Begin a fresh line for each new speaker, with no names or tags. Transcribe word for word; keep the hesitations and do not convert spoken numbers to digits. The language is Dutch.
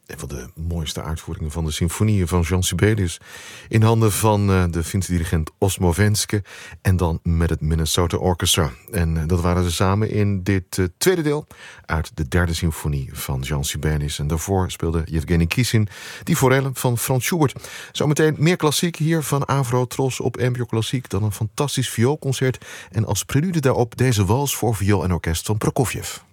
Een van de mooiste uitvoeringen van de symfonieën van Jean Sibelius. In handen van uh, de Finse dirigent Osmo Venske. En dan met het Minnesota Orchestra. En uh, dat waren ze samen in dit uh, tweede deel uit de derde symfonie van Jean Sibelius. En daarvoor speelde Yevgeny Kissin die forelle van Franz Schubert. Zometeen meer klassiek hier van Avro Tros op N P O Klassiek. Dan een fantastisch vioolconcert. En als prelude daarop deze wals voor viool en orkest van Prokofjev.